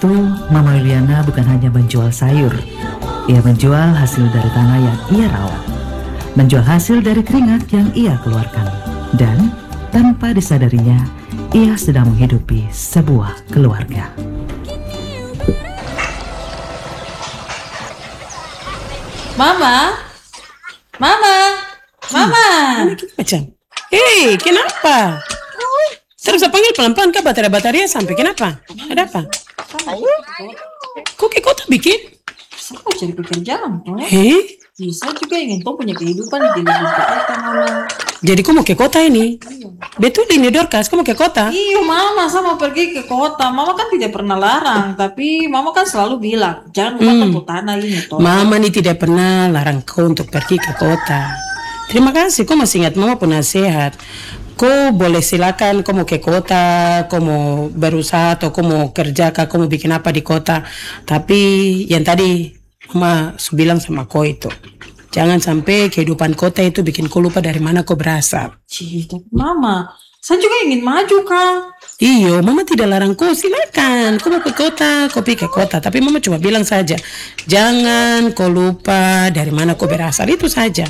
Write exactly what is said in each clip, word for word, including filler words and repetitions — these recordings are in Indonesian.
itu, Mama Liliana bukan hanya menjual sayur. Ia menjual hasil dari tanah yang ia rawat, menjual hasil dari keringat yang ia keluarkan. Dan tanpa disadarinya, ia sedang menghidupi sebuah keluarga. Mama, Mama, Mama. Macam, hei, kenapa? Terus saya panggil pelan-pelan kah baterai-baterai sampai kenapa? Ada apa? Kok ke kota bikin? Saya mau cari pekerjaan, toh. Hei, Bisa juga ingin toh punya kehidupan di lebih kota, Mama. jadi kau mau ke kota ini? Betul ini Dorcas, kau mau ke kota? Iya, Mama, saya mau pergi ke kota. Mama kan tidak pernah larang, tapi Mama kan selalu bilang, jangan lupakan Hmm. tuh tanah ini, toh. Mama ini tidak pernah larang kau untuk pergi ke kota. Terima kasih, kau masih ingat Mama pun nasihat. Kau boleh silakan, kau mau ke kota, kau mau berusaha atau kau mau kerja, kau mau bikin apa di kota. Tapi yang tadi Mama bilang sama kau itu, jangan sampai kehidupan kota itu bikin kau lupa dari mana kau berasal. Cih, tapi Mama, saya juga ingin maju, Kang. Iyo, Mama tidak larang kau, silakan. Kau mau ke kota, kau pergi ke kota. Tapi Mama cuma bilang saja, jangan kau lupa dari mana kau berasal, itu saja.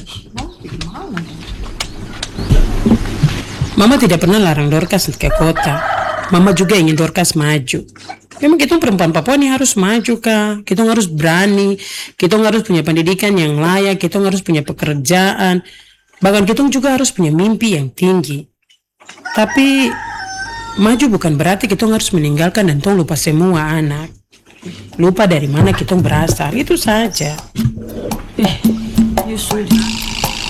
Mama tidak pernah larang Dorcas ke kota. Mama juga ingin Dorcas maju. Memang kita perempuan Papua ini harus maju, Kak. Kita harus berani. Kita harus punya pendidikan yang layak. Kita harus punya pekerjaan. Bahkan kita juga harus punya mimpi yang tinggi. Tapi maju bukan berarti kita harus meninggalkan dan tong lupa semua anak. Lupa dari mana kita berasal. Itu saja. Eh, ya sudah.